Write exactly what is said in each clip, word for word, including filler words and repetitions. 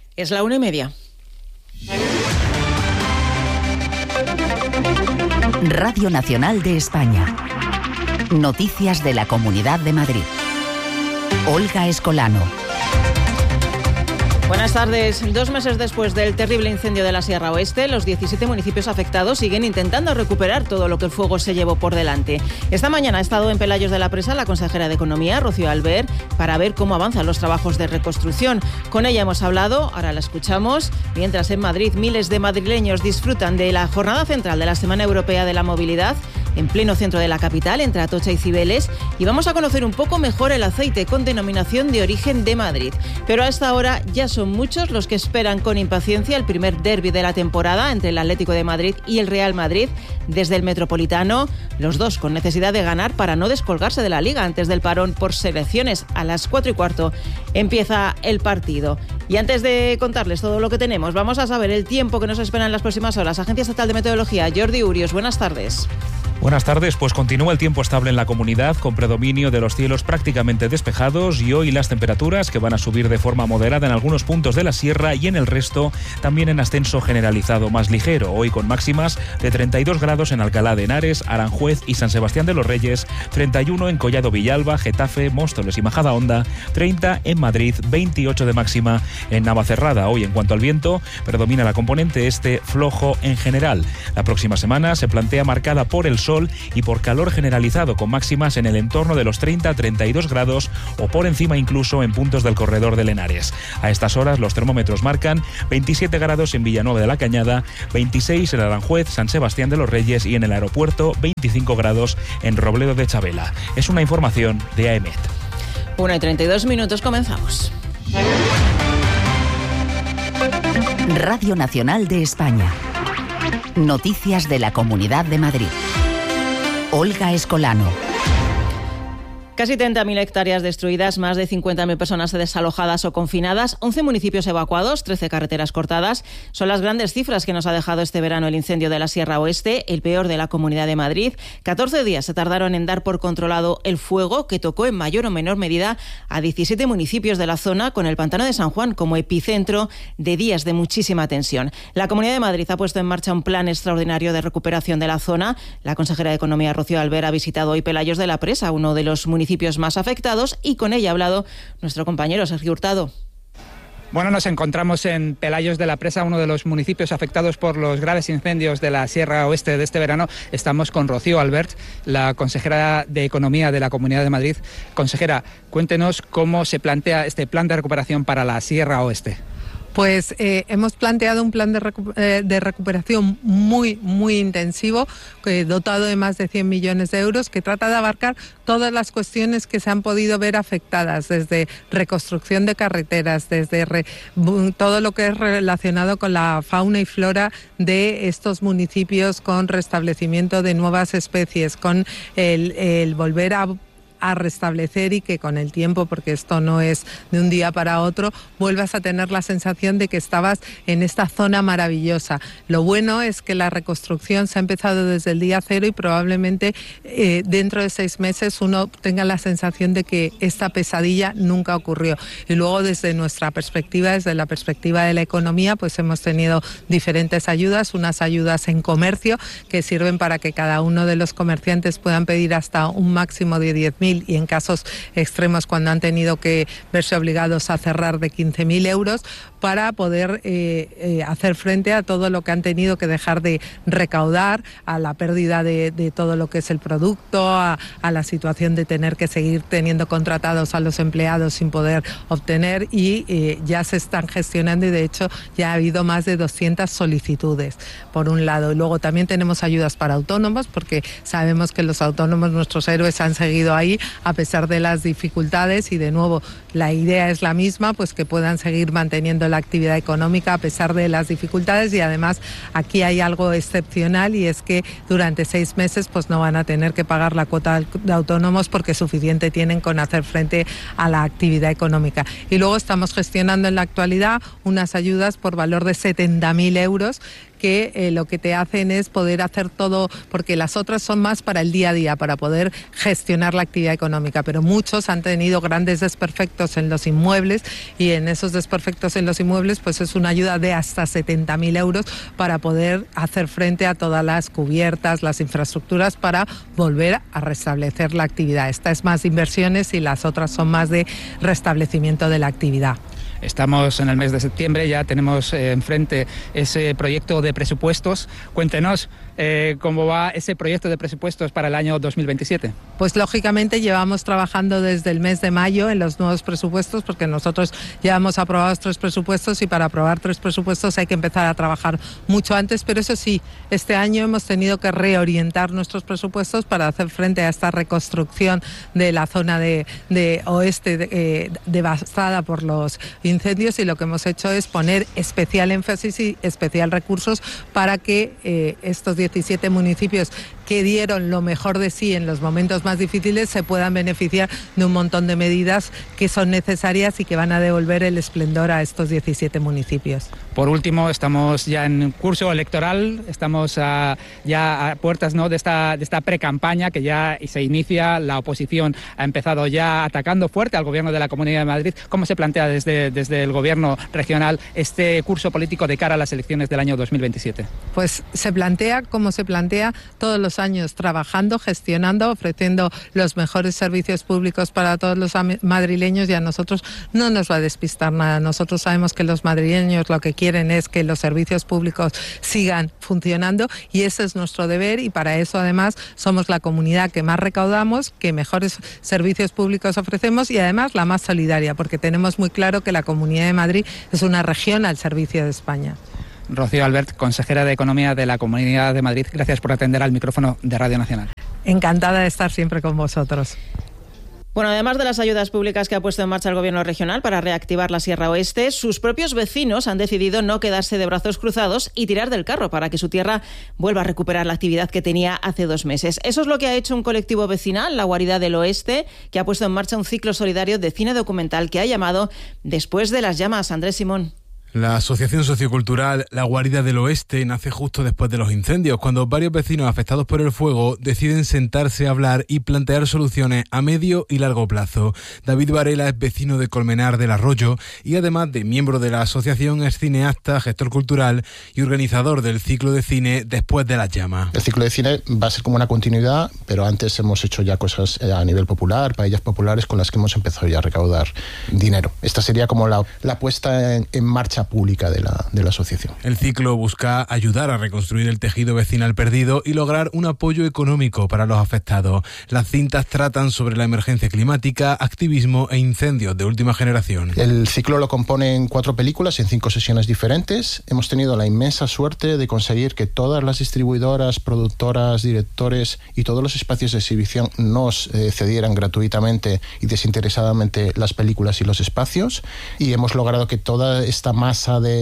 Es la una y media. Radio Nacional de España. Noticias de la Comunidad de Madrid. Olga Escolano. Buenas tardes. Dos meses después del terrible incendio de la Sierra Oeste, los diecisiete municipios afectados siguen intentando recuperar todo lo que el fuego se llevó por delante. Esta mañana ha estado en Pelayos de la Presa la consejera de Economía, Rocío Albert, para ver cómo avanzan los trabajos de reconstrucción. Con ella hemos hablado, ahora la escuchamos, mientras en Madrid miles de madrileños disfrutan de la jornada central de la Semana Europea de la Movilidad, en pleno centro de la capital, entre Atocha y Cibeles, y vamos a conocer un poco mejor el aceite con denominación de origen de Madrid. Pero a esta hora ya son muchos los que esperan con impaciencia el primer derbi de la temporada entre el Atlético de Madrid y el Real Madrid desde el Metropolitano, los dos con necesidad de ganar para no descolgarse de la Liga antes del parón por selecciones. A las cuatro y cuarto empieza el partido. Y antes de contarles todo lo que tenemos, vamos a saber el tiempo que nos espera en las próximas horas. Agencia Estatal de Meteorología, Jordi Urios, buenas tardes. Buenas tardes, pues continúa el tiempo estable en la comunidad con predominio de los cielos prácticamente despejados y hoy las temperaturas que van a subir de forma moderada en algunos puntos de la sierra y en el resto también en ascenso generalizado más ligero, hoy con máximas de treinta y dos grados en Alcalá de Henares, Aranjuez y San Sebastián de los Reyes, treinta y uno en Collado Villalba, Getafe, Móstoles y Majadahonda, treinta en Madrid, veintiocho de máxima en Navacerrada. Hoy en cuanto al viento, predomina la componente este flojo en general. La próxima semana se plantea marcada por el sol sol y por calor generalizado con máximas en el entorno de los treinta a treinta y dos grados o por encima incluso en puntos del corredor del Henares. A estas horas los termómetros marcan veintisiete grados en Villanueva de la Cañada, veintiséis en Aranjuez, San Sebastián de los Reyes y en el aeropuerto veinticinco grados en Robledo de Chabela. Es una información de AEMET. una y treinta y dos minutos, comenzamos. Radio Nacional de España. Noticias de la Comunidad de Madrid. Olga Escolano. Casi treinta mil hectáreas destruidas, más de cincuenta mil personas desalojadas o confinadas, once municipios evacuados, trece carreteras cortadas. Son las grandes cifras que nos ha dejado este verano el incendio de la Sierra Oeste, el peor de la Comunidad de Madrid. catorce días se tardaron en dar por controlado el fuego, que tocó en mayor o menor medida a diecisiete municipios de la zona, con el Pantano de San Juan como epicentro de días de muchísima tensión. La Comunidad de Madrid ha puesto en marcha un plan extraordinario de recuperación de la zona. La consejera de Economía, Rocío Albert, ha visitado hoy Pelayos de la Presa, uno de los municipios más afectados, y con ella ha hablado nuestro compañero Sergio Hurtado. Bueno, nos encontramos en Pelayos de la Presa, uno de los municipios afectados por los graves incendios de la Sierra Oeste de este verano. Estamos con Rocío Albert, la consejera de Economía de la Comunidad de Madrid. Consejera, cuéntenos cómo se plantea este plan de recuperación para la Sierra Oeste. Pues eh, hemos planteado un plan de, recu- eh, de recuperación muy, muy intensivo, eh, dotado de más de cien millones de euros, que trata de abarcar todas las cuestiones que se han podido ver afectadas, desde reconstrucción de carreteras, desde re- todo lo que es relacionado con la fauna y flora de estos municipios, con restablecimiento de nuevas especies, con el, el volver a a restablecer y que con el tiempo, porque esto no es de un día para otro, vuelvas a tener la sensación de que estabas en esta zona maravillosa. Lo bueno es que la reconstrucción se ha empezado desde el día cero y probablemente eh, dentro de seis meses uno tenga la sensación de que esta pesadilla nunca ocurrió. Y luego desde nuestra perspectiva, desde la perspectiva de la economía, pues hemos tenido diferentes ayudas, unas ayudas en comercio que sirven para que cada uno de los comerciantes puedan pedir hasta un máximo de diez mil y en casos extremos, cuando han tenido que verse obligados a cerrar, de quince mil euros, para poder eh, eh, hacer frente a todo lo que han tenido que dejar de recaudar, a la pérdida de, de todo lo que es el producto, a, a la situación de tener que seguir teniendo contratados a los empleados sin poder obtener, y eh, ya se están gestionando, y de hecho ya ha habido más de doscientas solicitudes, por un lado. Y luego también tenemos ayudas para autónomos, porque sabemos que los autónomos, nuestros héroes, han seguido ahí a pesar de las dificultades, y de nuevo la idea es la misma, pues que puedan seguir manteniendo la actividad económica a pesar de las dificultades. Y además aquí hay algo excepcional, y es que durante seis meses pues no van a tener que pagar la cuota de autónomos, porque suficiente tienen con hacer frente a la actividad económica. Y luego estamos gestionando en la actualidad unas ayudas por valor de setenta mil euros que eh, lo que te hacen es poder hacer todo, porque las otras son más para el día a día, para poder gestionar la actividad económica, pero muchos han tenido grandes desperfectos en los inmuebles y en esos desperfectos en los inmuebles pues es una ayuda de hasta setenta mil euros para poder hacer frente a todas las cubiertas, las infraestructuras para volver a restablecer la actividad. Esta es más de inversiones y las otras son más de restablecimiento de la actividad. Estamos en el mes de septiembre, ya tenemos eh, enfrente ese proyecto de presupuestos. Cuéntenos eh, cómo va ese proyecto de presupuestos para el año dos mil veintisiete. Pues lógicamente llevamos trabajando desde el mes de mayo en los nuevos presupuestos, porque nosotros ya hemos aprobado tres presupuestos y para aprobar tres presupuestos hay que empezar a trabajar mucho antes, pero eso sí, este año hemos tenido que reorientar nuestros presupuestos para hacer frente a esta reconstrucción de la zona de, de oeste de, eh, devastada por los incendios, y lo que hemos hecho es poner especial énfasis y especial recursos para que eh, estos diecisiete municipios que dieron lo mejor de sí en los momentos más difíciles se puedan beneficiar de un montón de medidas que son necesarias y que van a devolver el esplendor a estos diecisiete municipios. Por último, estamos ya en curso electoral, estamos a, ya a puertas, ¿no?, de esta, de esta pre-campaña que ya se inicia. La oposición ha empezado ya atacando fuerte al gobierno de la Comunidad de Madrid. ¿Cómo se plantea desde, desde el gobierno regional este curso político de cara a las elecciones del año dos mil veintisiete? Pues se plantea como se plantea todos los años, trabajando, gestionando, ofreciendo los mejores servicios públicos para todos los madrileños, y a nosotros no nos va a despistar nada. Nosotros sabemos que los madrileños lo que quieren es que los servicios públicos sigan funcionando y ese es nuestro deber, y para eso además somos la comunidad que más recaudamos, que mejores servicios públicos ofrecemos y además la más solidaria, porque tenemos muy claro que la Comunidad de Madrid es una región al servicio de España. Rocío Albert, consejera de Economía de la Comunidad de Madrid, gracias por atender al micrófono de Radio Nacional. Encantada de estar siempre con vosotros. Bueno, además de las ayudas públicas que ha puesto en marcha el Gobierno regional para reactivar la Sierra Oeste, sus propios vecinos han decidido no quedarse de brazos cruzados y tirar del carro para que su tierra vuelva a recuperar la actividad que tenía hace dos meses. Eso es lo que ha hecho un colectivo vecinal, La Guarida del Oeste, que ha puesto en marcha un ciclo solidario de cine documental que ha llamado Después de las llamas. Andrés Simón. La asociación sociocultural La Guarida del Oeste nace justo después de los incendios, cuando varios vecinos afectados por el fuego deciden sentarse a hablar y plantear soluciones a medio y largo plazo. David Varela es vecino de Colmenar del Arroyo y además de miembro de la asociación es cineasta, gestor cultural y organizador del ciclo de cine Después de las llamas. El ciclo de cine va a ser como una continuidad, pero antes hemos hecho ya cosas a nivel popular, paellas populares con las que hemos empezado ya a recaudar dinero. Esta sería como la, la puesta en, en marcha pública de la, de la asociación. El ciclo busca ayudar a reconstruir el tejido vecinal perdido y lograr un apoyo económico para los afectados. Las cintas tratan sobre la emergencia climática, activismo e incendios de última generación. El ciclo lo componen cuatro películas en cinco sesiones diferentes. Hemos tenido la inmensa suerte de conseguir que todas las distribuidoras, productoras, directores y todos los espacios de exhibición nos eh, cedieran gratuitamente y desinteresadamente las películas y los espacios, y hemos logrado que toda esta masa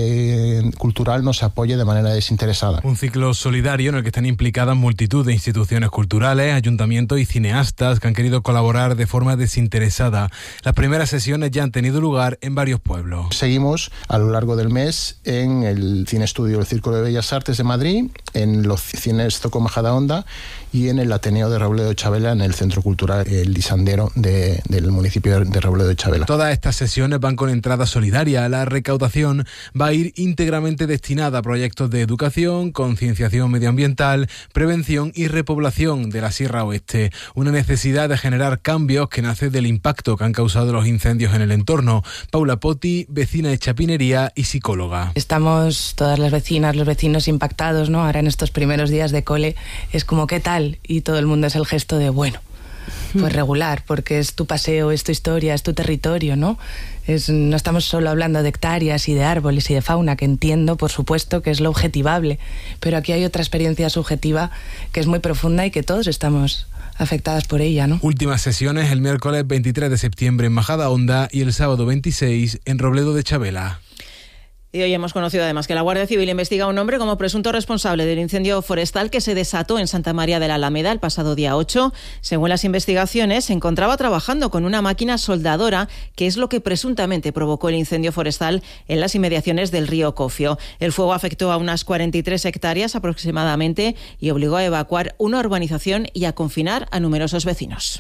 de cultural nos apoye de manera desinteresada. Un ciclo solidario en el que están implicadas multitud de instituciones culturales, ayuntamientos y cineastas que han querido colaborar de forma desinteresada. Las primeras sesiones ya han tenido lugar en varios pueblos. Seguimos a lo largo del mes en el Cine Estudio del Círculo de Bellas Artes de Madrid, en los cines Zoco Majadahonda y en el Ateneo de Robledo de Chavela, en el Centro Cultural El Lisandero de, del municipio de Robledo de Chavela. Todas estas sesiones van con entrada solidaria. La recaudación va a ir íntegramente destinada a proyectos de educación, concienciación medioambiental, prevención y repoblación de la Sierra Oeste. Una necesidad de generar cambios que nace del impacto que han causado los incendios en el entorno. Paula Poti, vecina de Chapinería y psicóloga. Estamos todas las vecinas, los vecinos impactados, ¿no? Ahora en estos primeros días de cole es como ¿qué tal? Y todo el mundo es el gesto de bueno, pues regular, porque es tu paseo, es tu historia, es tu territorio, ¿no? Es, no estamos solo hablando de hectáreas y de árboles y de fauna, que entiendo, por supuesto, que es lo objetivable, pero aquí hay otra experiencia subjetiva que es muy profunda y que todos estamos afectadas por ella, ¿no? Últimas sesiones el miércoles veintitrés de septiembre en Majadahonda y el sábado veintiséis en Robledo de Chavela. Y hoy hemos conocido además que la Guardia Civil investiga a un hombre como presunto responsable del incendio forestal que se desató en Santa María de la Alameda el pasado día ocho. Según las investigaciones, se encontraba trabajando con una máquina soldadora, que es lo que presuntamente provocó el incendio forestal en las inmediaciones del río Cofio. El fuego afectó a unas cuarenta y tres hectáreas aproximadamente y obligó a evacuar una urbanización y a confinar a numerosos vecinos.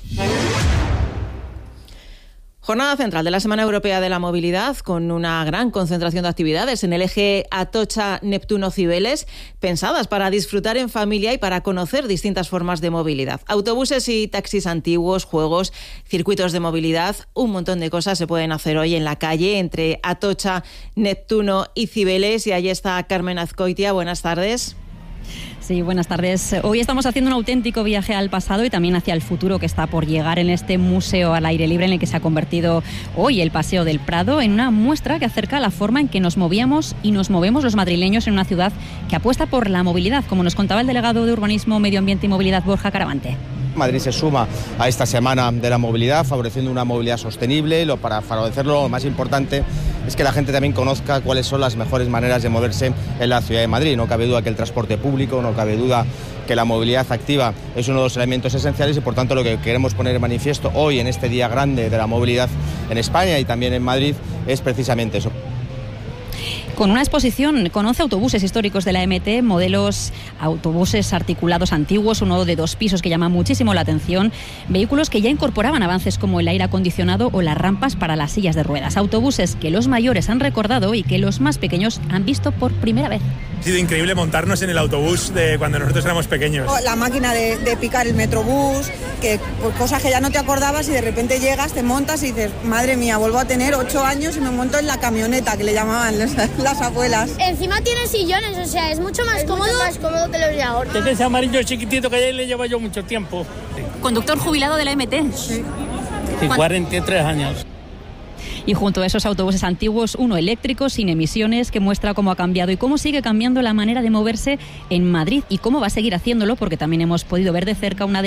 Jornada central de la Semana Europea de la Movilidad, con una gran concentración de actividades en el eje Atocha-Neptuno-Cibeles, pensadas para disfrutar en familia y para conocer distintas formas de movilidad. Autobuses y taxis antiguos, juegos, circuitos de movilidad, un montón de cosas se pueden hacer hoy en la calle entre Atocha, Neptuno y Cibeles. Y ahí está Carmen Azcoitia. Buenas tardes. Sí, buenas tardes. Hoy estamos haciendo un auténtico viaje al pasado y también hacia el futuro que está por llegar en este museo al aire libre en el que se ha convertido hoy el Paseo del Prado en una muestra que acerca la forma en que nos movíamos y nos movemos los madrileños en una ciudad que apuesta por la movilidad, como nos contaba el delegado de Urbanismo, Medio Ambiente y Movilidad, Borja Caravante. Madrid se suma a esta semana de la movilidad, favoreciendo una movilidad sostenible. Lo, para favorecerlo, lo más importante es que la gente también conozca cuáles son las mejores maneras de moverse en la ciudad de Madrid. No cabe duda que el transporte público, no cabe duda que la movilidad activa es uno de los elementos esenciales y, por tanto, lo que queremos poner en manifiesto hoy en este día grande de la movilidad en España y también en Madrid es precisamente eso. Con una exposición con once autobuses históricos de la M T, modelos autobuses articulados antiguos, uno de dos pisos que llama muchísimo la atención, vehículos que ya incorporaban avances como el aire acondicionado o las rampas para las sillas de ruedas, autobuses que los mayores han recordado y que los más pequeños han visto por primera vez. Ha sido increíble montarnos en el autobús de cuando nosotros éramos pequeños. La máquina de, de picar el metrobús, que pues, cosas que ya no te acordabas y de repente llegas, te montas y dices, madre mía, vuelvo a tener ocho años y me monto en la camioneta, que le llamaban las, las abuelas. Encima tiene sillones, o sea, es mucho más es cómodo. Mucho más cómodo que los de ahora. Este ese amarillo chiquitito que ya le llevo yo mucho tiempo. ¿Conductor jubilado de la M T? Sí. Sí, cuarenta y tres años. Y junto a esos autobuses antiguos, uno eléctrico, sin emisiones, que muestra cómo ha cambiado y cómo sigue cambiando la manera de moverse en Madrid y cómo va a seguir haciéndolo, porque también hemos podido ver de cerca una de